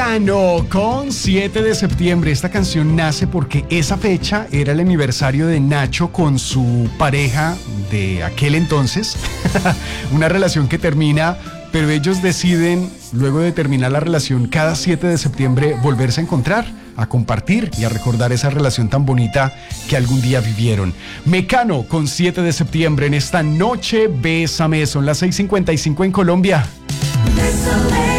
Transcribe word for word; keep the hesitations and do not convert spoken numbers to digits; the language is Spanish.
Mecano con siete de septiembre. Esta canción nace porque esa fecha era el aniversario de Nacho con su pareja de aquel entonces. Una relación que termina, pero ellos deciden, luego de terminar la relación, cada siete de septiembre volverse a encontrar, a compartir y a recordar esa relación tan bonita que algún día vivieron. Mecano con siete de septiembre en esta noche. Bésame, son las seis cincuenta y cinco en Colombia. Bésame.